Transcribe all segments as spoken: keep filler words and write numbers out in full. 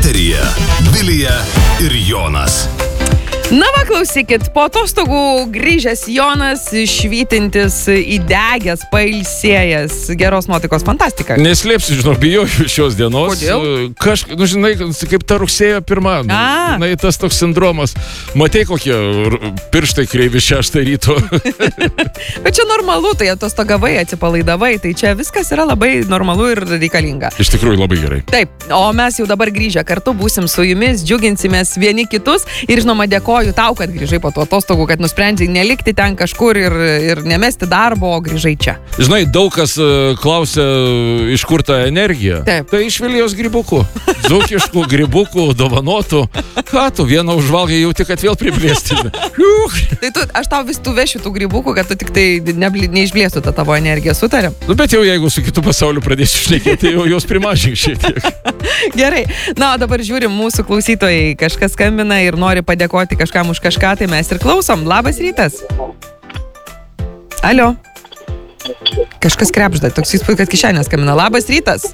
Eteryje Vilija ir Jonas. Na va, klausykit, po atostogų grįžęs Jonas, švytintis, įdegęs, pailsėjęs, geros nuotaikos, fantastika. Neslėpsiu, žinau, bijoju šios dienos. Kodėl? Kažkaip, nu žinai, kaip ta rugsėjo pirma. A. Na, tas toks sindromas. Matei, kokie pirštai kreivi šeštą ryto. Bet čia normalu, tai atostogavai, atsipalaidavai, tai čia viskas yra labai normalu ir reikalinga. Iš tikrųjų labai gerai. Taip, o mes jau dabar grįžę kartu būsim su jumis, džiuginsimės vieni kitus ir žinoma dėkoju tau, kad grįžai po to atostogų, kad nusprendžiai nelikti ten kažkur ir, ir nemesti darbo, o grįžai čia. Žinai, daug kas uh, klausia, iš kur ta energija. Taip. Tai iš Vilijos grybukų. Dzūkiškų grybukų, dovanotų. Ką tu, vieną užvalgai, jau tik, kad vėl priblėsti. Tai tu, aš tau vis tų vešiu tų grybukų, kad tu tik tai ne, neišblėstų tą tavo energiją, sutarėm? Nu, bet jau jeigu su kitu pasauliu pradėsiu šnekėti, tai jau jos primažink šiek tiek. Gerai. Na, o dabar žiūrim, mūsų klausytojai kažkas skambina ir nori padėkoti kažkam už kažką, tai mes ir klausom. Labas rytas. Alio. Kažkas krepžda, toks įspūdis, kad kišenė skambina. Labas rytas.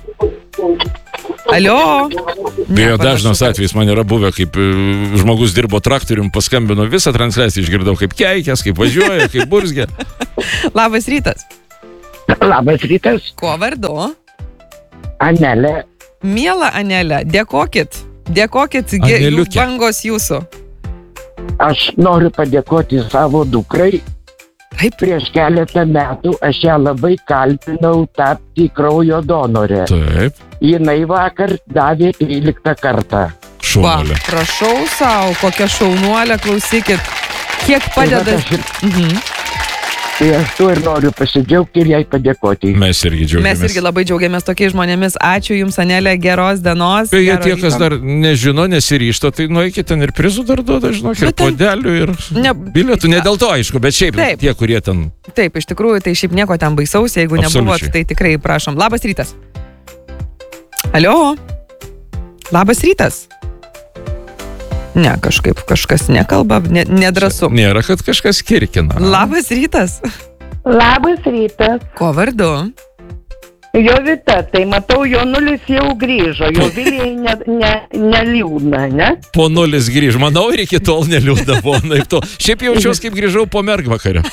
Alio. Beje, dažnas atvejis man yra buvę, kaip žmogus dirbo traktorium, paskambino visą transliaciją, išgirdau kaip keikės, kaip važiuoja, kaip burzgia. Labas rytas. Labas rytas. Kuo vardu? Anelė. Miela Anelė, dėkokit. Dėkokit, Aneliukė. bangos jūsų. Aš noriu padėkoti savo dukrai. Taip. Prieš keletą metų aš ją labai kalbinau tapti kraujo donorė. Taip. Jinai vakar davė tryliktą kartą. Va, Šaunuolė. prašau savo, kokia šaunuolė, klausykit. Kiek padeda... Tai vat aš ir- Mhm. Tai aš tuo ir noriu pasidžiaugti ir jai padėkoti. Mes irgi džiaugiamės. Mes irgi labai džiaugiamės tokiais žmonėmis. Ačiū Jums, Anelė, geros dienos. Beje, gero tie, kas ryto. dar nežino, nesiryšta, tai nueikit ten ir prizų dar duoda, žinok, ir Bet ten- podelių, ir Ne- bilietų. Ne dėl to, aišku, bet šiaip Taip. tie, kurie ten... Taip, iš tikrųjų, tai šiaip nieko ten baisaus, jeigu nebuvot, Absoliučiai. tai tikrai prašom. Labas rytas. Alio. Labas rytas. Ne, kažkaip kažkas nekalba, ne, nedrasu. Nėra, kad kažkas kirkina. Labas rytas. Labas rytas. Ko vardu? Jovita, tai matau, Jonulis jau grįžo, jo Vilijai ne, ne, neliūdna, ne? Po nulis grįž. Manau, ir iki tol neliūdna buvo. Naip to. Šiaip jaučiuos, kaip grįžau po mergvakario.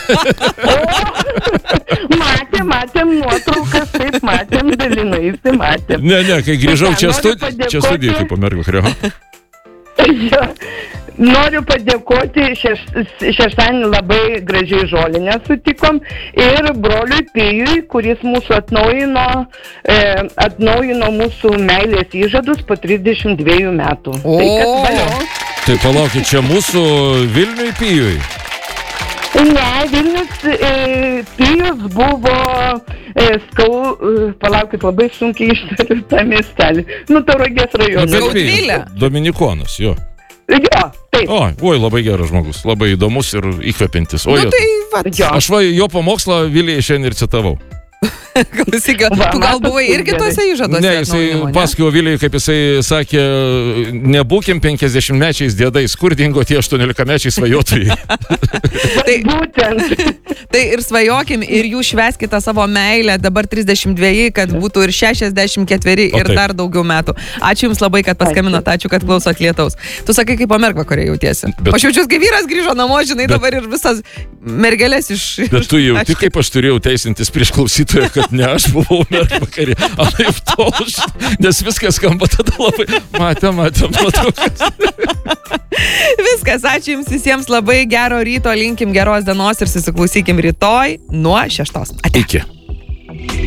Matėm, matėm nuotraukas, taip matėm, dalinaisi, matėm. Ne, ne, kai grįžau čia, Noriu studi... padėkoti- čia studijai, kaip po mergvakario. Jo. Noriu padėkoti, šeš, šeštadienį labai gražiai žolinę sutikom ir broliui Pijui, kuris mūsų atnaujino, e, atnaujino mūsų meilės įžadus po trisdešimt dviejų metų. O. Tai kad valio. Tai palaukit, čia mūsų Vilniui Pijui. Ne, Vilnius e, Pijus buvo e, skau, e, palaukit, labai sunkiai ištariu tą miestelį. Nu, Tauragės Nu, rajonas. bet Skaudvilė. Pijus, Dominikonas, jo. Jo, taip. O, oi, labai geras žmogus, labai įdomus ir įkvepintis. O, Nu jo, tai, va, Jo. aš va jo pamokslą Vilijai šiandien ir citavau. klausyk, Va, tu gal matot, buvai irgi gerai. tose įžadose? Ne, jisai atnaujinimo, ne? pasakojo Vilijai, kaip jisai sakė, nebūkim penkiasdešimtmečiais dėdais, kur dingo tie aštuoniolikamečiai svajotojai. Tai, Būtent. tai ir svajokim, ir jūs švęskite savo meilę dabar trisdešimt dveji, kad būtų ir šešiasdešimt ketveri O ir taip. dar daugiau metų. Ačiū Jums labai, kad paskambinot, ačiū, kad klausot lietaus. Tu sakai, kaip po mergvakarė jautiesi. Bet- Aš jaučiuosi, kai vyras grįžo namo, žinai, Bet- dabar ir visas mergelės iš... Bet tu jau Aš- tik kaip aš turėjau teisintis prieš klausytoją, kad ne aš buvau mergvakarį, anaip tol, nes viskas skamba tada labai, matėm, matėm, nuotraukas. Viskas, ačiū Jums visiems labai, gero ryto, linkim geros dienos ir susiklausykim rytoj nuo šeštos. Ate. Iki.